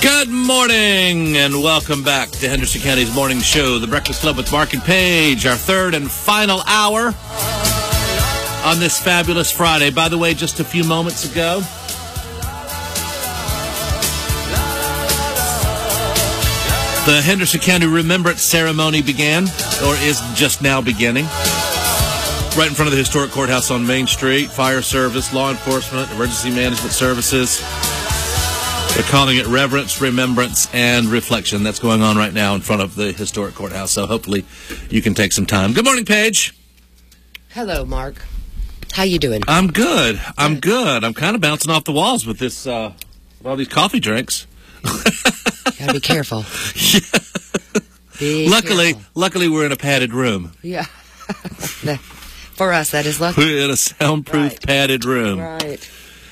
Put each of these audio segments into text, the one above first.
Good morning, and welcome back to Henderson County's morning show, The Breakfast Club with Mark and Paige, our third and final hour on this fabulous Friday. By the way, just a few moments ago, the Henderson County Remembrance Ceremony began, or is just now beginning, right in front of the historic courthouse on Main Street. Fire service, law enforcement, emergency management services. They're calling it Reverence, Remembrance, and Reflection. That's going on right now in front of the historic courthouse, so hopefully you can take some time. Good morning, Paige. Hello, Mark. How you doing? I'm good. I'm kind of bouncing off the walls with this, all these coffee drinks. Gotta be careful. Yeah. Luckily, we're in a padded room. Yeah. For us, that is lucky. We're in a soundproof, padded room. Right.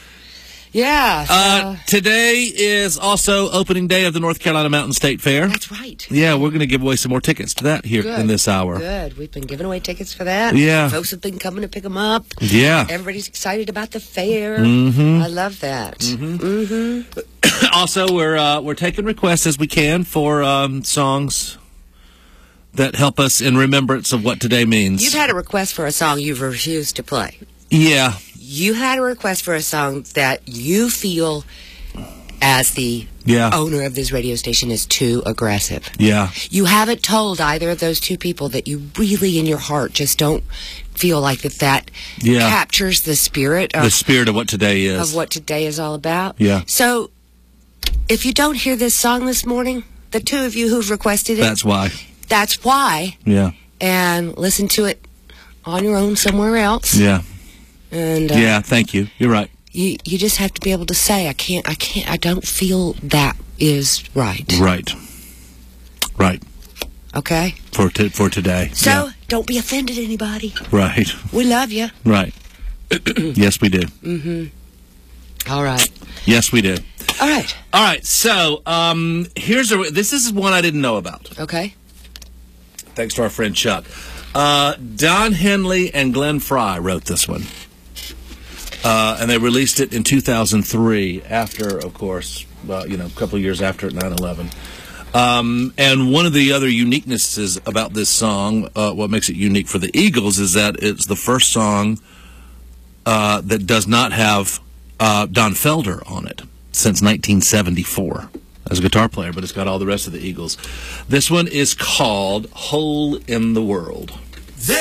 Yeah. Today is also opening day of the North Carolina Mountain State Fair. That's right. Yeah, we're going to give away some more tickets to that here in this hour. Good. We've been giving away tickets for that. Yeah. Folks have been coming to pick them up. Yeah. Everybody's excited about the fair. Mm-hmm. I love that. Mm-hmm. Mm-hmm. Also, we're taking requests as we can for songs that help us in remembrance of what today means. You've had a request for a song you've refused to play. Yeah. You had a request for a song that you feel, as the owner of this radio station, is too aggressive. Yeah. You haven't told either of those two people that you really, in your heart, just don't feel like that captures the spirit of what today is. Of what today is all about. Yeah. So, if you don't hear this song this morning, the two of you who've requested it... That's why. That's why. Yeah. And listen to it on your own somewhere else. Yeah. And yeah, thank you. You're right. You just have to be able to say, I don't feel that is right. Right. Okay? For today. So, don't be offended, anybody. Right. We love you. Right. Yes, we do. Mm-hmm. All right. Yes, we do. All right. So, this is one I didn't know about. Okay. Thanks to our friend Chuck. Don Henley and Glenn Fry wrote this one. And they released it in 2003 after, of course, a couple of years after 9/11. And one of the other uniquenesses about this song, what makes it unique for the Eagles, is that it's the first song that does not have Don Felder on it since 1974 as a guitar player, but it's got all the rest of the Eagles. This one is called Hole in the World.